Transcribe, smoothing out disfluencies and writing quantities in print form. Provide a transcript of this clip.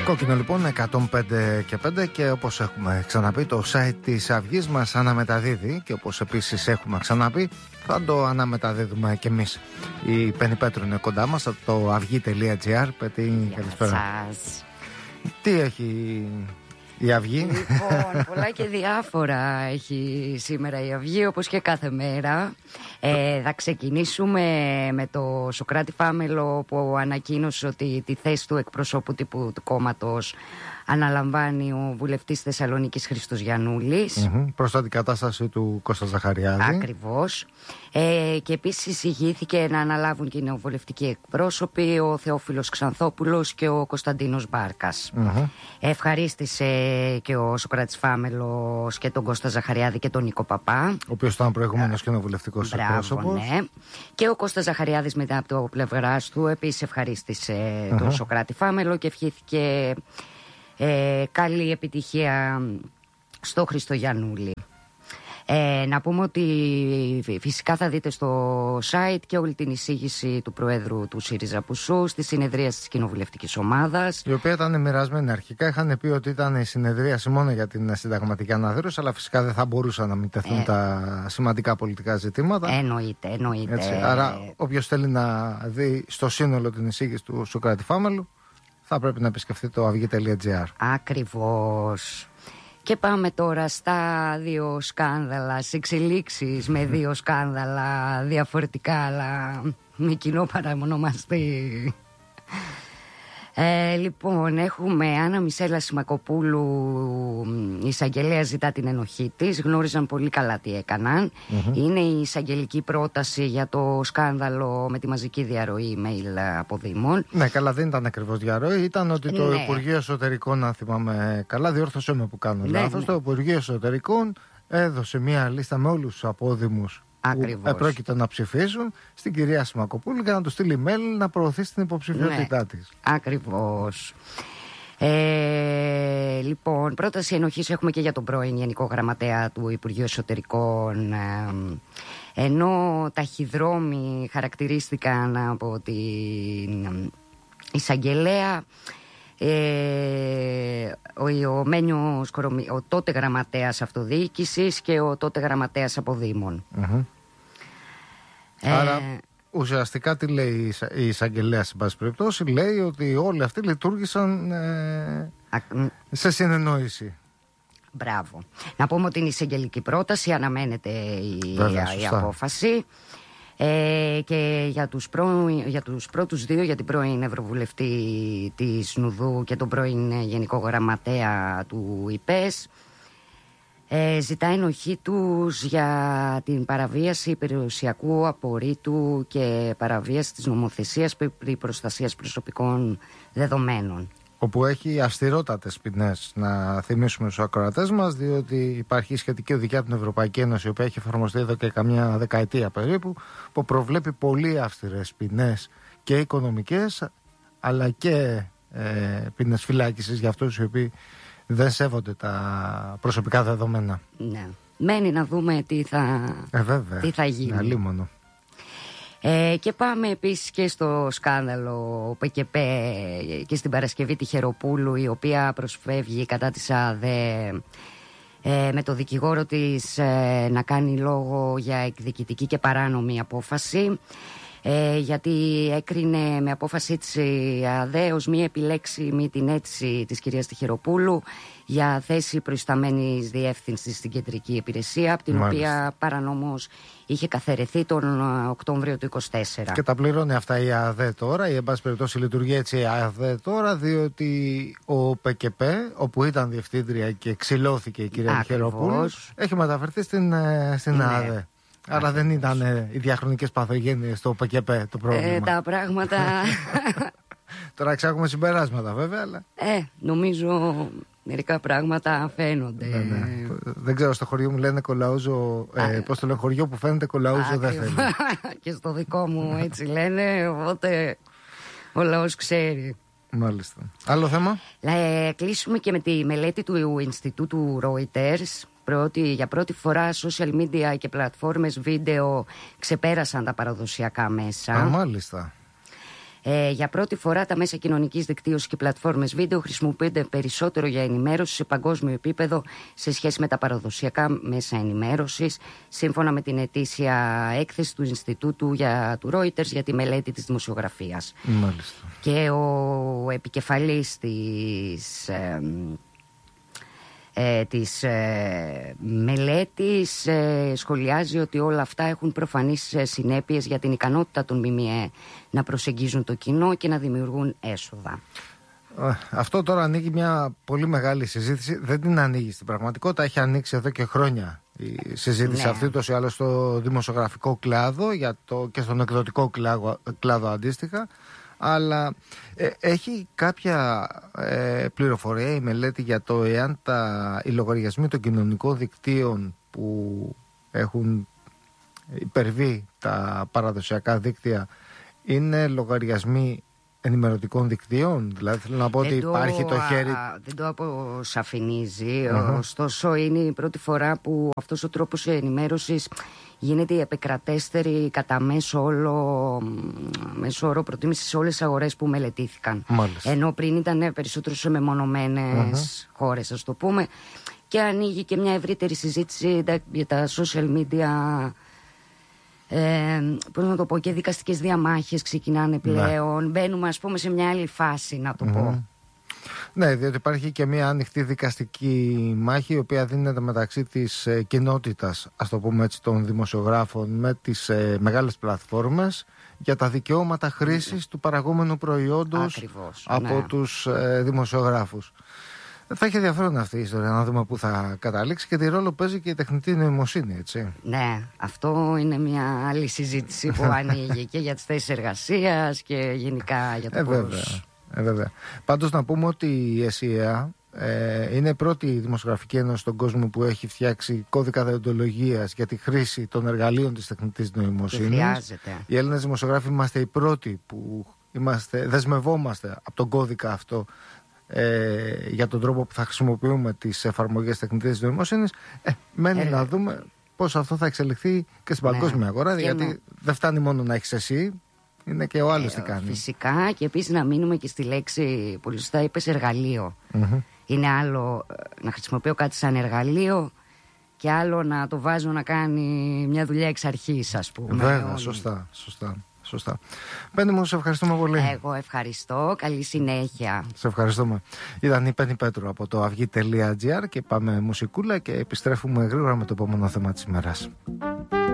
Κόκκινο λοιπόν 105 και 5 και όπως έχουμε ξαναπεί το site της Αυγής μας αναμεταδίδει και όπως επίσης έχουμε ξαναπεί θα το αναμεταδίδουμε και εμείς. Η Πέννη Πέτρου είναι κοντά μας από το αυγή.gr. Πέττη, καλησπέρα. Τι έχει η Αυγή? Λοιπόν, πολλά και διάφορα έχει σήμερα η Αυγή, όπως και κάθε μέρα. Θα ξεκινήσουμε με το Σωκράτη Φάμελο, που ανακοίνωσε ότι τη θέση του εκπροσώπου τύπου του κόμματος αναλαμβάνει ο βουλευτής Θεσσαλονίκης Χρήστος Γιαννούλης. Προς την αντικατάσταση του Κώστα Ζαχαριάδη. Ακριβώς. Και επίσης ηγήθηκε να αναλάβουν και οι νεοβουλευτικοί εκπρόσωποι, ο Θεόφιλος Ξανθόπουλος και ο Κωνσταντίνος Μπάρκας. Ευχαρίστησε και ο Σωκράτης Φάμελος και τον Κώστα Ζαχαριάδη και τον Νίκο Παπά, ο οποίος ήταν προηγούμενος κοινοβουλευτικός εκπρόσωπος. Ναι. Και ο Κώστας Ζαχαριάδης μετά από το πλευράς του επίσης ευχαρίστησε τον Σωκράτη Φάμελο και ευχήθηκε καλή επιτυχία στο Χρήστο Γιαννούλη. Να πούμε ότι φυσικά θα δείτε στο site και όλη την εισήγηση του Προέδρου του ΣΥΡΙΖΑ Πουσού στη συνεδρίαση της κοινοβουλευτικής ομάδας, η οποία ήταν μοιρασμένη αρχικά. Είχαν πει ότι ήταν η συνεδρίαση μόνο για την συνταγματική αναδήρωση, αλλά φυσικά δεν θα μπορούσαν να μην τεθούν τα σημαντικά πολιτικά ζητήματα. Εννοείται. Έτσι, άρα όποιος θέλει να δει στο σύνολο την εισήγηση του Σωκράτη Φάμελου θα πρέπει να επισκεφτεί το αυγή.gr. Ακριβώς. Και πάμε τώρα στα δύο σκάνδαλα, στις εξελίξεις με δύο σκάνδαλα διαφορετικά, αλλά με κοινό παραμονομαστή. Λοιπόν, έχουμε Άννα Μισέλα Σιμακοπούλου, η εισαγγελέα ζητά την ενοχή της. Γνώριζαν πολύ καλά τι έκαναν. Είναι η εισαγγελική πρόταση για το σκάνδαλο με τη μαζική διαρροή email αποδήμων. Ναι, καλά, δεν ήταν ακριβώς διαρροή. Ήταν ότι το Υπουργείο Εσωτερικών, αν θυμάμαι καλά, διόρθωσε με που κάνω λάθος, το Υπουργείο Εσωτερικών έδωσε μια λίστα με όλους τους απόδημους που επρόκειτο να ψηφίσουν στην κυρία Σιμακοπούλου για να του στείλει mail να προωθήσει την υποψηφιότητά της. Ακριβώς. Λοιπόν, πρόταση ενοχής έχουμε και για τον πρώην Γενικό Γραμματέα του Υπουργείου Εσωτερικών, ενώ ταχυδρόμοι χαρακτηρίστηκαν από την εισαγγελέα. Ο τότε γραμματέας αυτοδιοίκησης και ο τότε γραμματέας αποδήμων. Άρα ουσιαστικά τι λέει η εισαγγελέα, εν πάση περιπτώσει? Λέει ότι όλοι αυτοί λειτουργήσαν σε συνεννόηση. Μπράβο. Να πούμε ότι είναι η εισαγγελική πρόταση, αναμένεται η απόφαση. Και για τους πρώτους δύο, για την πρώην Ευρωβουλευτή της Νουδού και τον πρώην Γενικό Γραμματέα του ΙΠΕΣ, ζητάει ενοχή τους για την παραβίαση περιουσιακού απορρίτου και παραβίαση της νομοθεσίας περί προστασίας προσωπικών δεδομένων, όπου έχει αυστηρότατες ποινές, να θυμίσουμε στους ακροατές μας, διότι υπάρχει σχετική οδηγία από την Ευρωπαϊκή Ένωση, η οποία έχει εφαρμοστεί εδώ και καμιά δεκαετία περίπου, που προβλέπει πολύ αυστηρές ποινές και οικονομικές, αλλά και ποινές φυλάκισης για αυτούς οι οποίοι δεν σέβονται τα προσωπικά δεδομένα. Ναι. Μένει να δούμε τι θα γίνει. Αλίμονο. Και πάμε επίσης και στο σκάνδαλο ΠΚΠ και στην Παρασκευή τη Χεροπούλου, η οποία προσφεύγει κατά της ΑΔΕ με το δικηγόρο της να κάνει λόγο για εκδικητική και παράνομη απόφαση, γιατί έκρινε με απόφαση της ΑΔΕ ως μη επιλέξιμη την αίτηση της κυρίας Τιχεροπούλου για θέση προϊσταμένης διεύθυνσης στην κεντρική υπηρεσία, από την οποία παρανόμως είχε καθαιρεθεί τον Οκτώβριο του 2024. Και τα πληρώνει αυτά η ΑΔΕ τώρα, ή εν πάση περιπτώσει λειτουργεί έτσι η ΑΔΕ τώρα, διότι ο ΠΚΠ, όπου ήταν διευθύντρια και ξυλώθηκε η κυρία Τιχεροπούλου, έχει μεταφερθεί στην ΑΔΕ. Άρα δεν ήταν οι διαχρονικές παθογένειες στο ΠΚΠ το πρόβλημα. Τα πράγματα... Τώρα εξάγουμε συμπεράσματα βέβαια, αλλά... νομίζω μερικά πράγματα φαίνονται. Ναι. Δεν ξέρω, στο χωριό μου λένε κολαούζο, πώς το λένε, χωριό που φαίνεται κολαούζο δεν θέλει. Και στο δικό μου έτσι λένε, οπότε ο λαός ξέρει. Μάλιστα. Άλλο θέμα. Κλείσουμε και με τη μελέτη του Ινστιτούτου Reuters. Για πρώτη φορά social media και πλατφόρμες βίντεο ξεπέρασαν τα παραδοσιακά μέσα. Μάλιστα. Για πρώτη φορά τα μέσα κοινωνικής δικτύωσης και πλατφόρμες βίντεο χρησιμοποιούνται περισσότερο για ενημέρωση σε παγκόσμιο επίπεδο σε σχέση με τα παραδοσιακά μέσα ενημέρωσης, σύμφωνα με την ετήσια έκθεση του Ινστιτούτου του Reuters για τη μελέτη της δημοσιογραφίας. Μάλιστα. Και ο επικεφαλής της μελέτης σχολιάζει ότι όλα αυτά έχουν προφανείς συνέπειες για την ικανότητα των ΜΜΕ να προσεγγίζουν το κοινό και να δημιουργούν έσοδα. Αυτό τώρα ανοίγει μια πολύ μεγάλη συζήτηση. Δεν την ανοίγει στην πραγματικότητα. Έχει ανοίξει εδώ και χρόνια η συζήτηση αυτή, τόσο ή άλλως στο δημοσιογραφικό κλάδο και στον εκδοτικό κλάδο αντίστοιχα. Αλλά έχει κάποια πληροφορία η μελέτη για το εάν οι λογαριασμοί των κοινωνικών δικτύων που έχουν υπερβεί τα παραδοσιακά δίκτυα είναι λογαριασμοί ενημερωτικών δικτύων? Δηλαδή θέλω να πω ότι υπάρχει το χέρι... Δεν το αποσαφηνίζει, ωστόσο είναι η πρώτη φορά που αυτός ο τρόπος ενημέρωσης γίνεται η επικρατέστερη κατά μέσο όρο προτίμηση σε όλες τις αγορές που μελετήθηκαν. Μάλιστα. Ενώ πριν ήταν περισσότερο σε μεμονωμένες χώρες, ας το πούμε, και ανοίγει και μια ευρύτερη συζήτηση για τα social media. Πώς να το πω, και δικαστικές διαμάχες ξεκινάνε πλέον. Μπαίνουμε, ας πούμε, σε μια άλλη φάση, να το πω. Ναι, διότι υπάρχει και μια ανοιχτή δικαστική μάχη, η οποία δίνεται μεταξύ της κοινότητας, ας το πούμε έτσι, των δημοσιογράφων με τις μεγάλες πλατφόρμες για τα δικαιώματα χρήσης του παραγόμενου προϊόντος. Ακριβώς, από τους δημοσιογράφους. Θα έχει ενδιαφέρον αυτή η ιστορία, να δούμε πού θα καταλήξει και τι ρόλο παίζει και η τεχνητή νοημοσύνη, έτσι. Ναι, αυτό είναι μια άλλη συζήτηση που ανοίγει και για τις θέσεις εργασίας και γενικά για το πώς. Βέβαια. Πάντως να πούμε ότι η ΕΣΥΑ είναι η πρώτη δημοσιογραφική ένωση στον κόσμο που έχει φτιάξει κώδικα δεοντολογίας για τη χρήση των εργαλείων της τεχνητής νοημοσύνης. Και χρειάζεται. Οι Έλληνες δημοσιογράφοι είμαστε οι πρώτοι που δεσμευόμαστε από τον κώδικα αυτό για τον τρόπο που θα χρησιμοποιούμε τις εφαρμογές τεχνητής νοημοσύνης. Μένει να δούμε πώς αυτό θα εξελιχθεί και στην παγκόσμια αγορά, γιατί δεν φτάνει μόνο να έχεις εσύ, είναι και ο άλλος τι κάνει. Φυσικά, και επίσης να μείνουμε και στη λέξη, πολύ σωστά είπες, εργαλείο. Είναι άλλο να χρησιμοποιώ κάτι σαν εργαλείο και άλλο να το βάζω να κάνει μια δουλειά εξ αρχής, ας πούμε. Βέβαια, σωστά. Πέννη μου, σε ευχαριστούμε πολύ. Εγώ ευχαριστώ, καλή συνέχεια. Σε ευχαριστούμε. Ήταν η Πέννη Πέτρου από το αυγή.gr και πάμε μουσικούλα και επιστρέφουμε γρήγορα με το επόμενο θέμα της ημέρας.